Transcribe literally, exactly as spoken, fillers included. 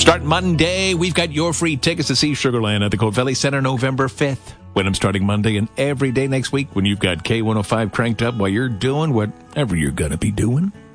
Starting Monday, we've got your free tickets to see Sugarland at the Cold Valley Center November fifth. When I'm starting Monday and every day next week when you've got K one oh five cranked up while you're doing whatever you're going to be doing.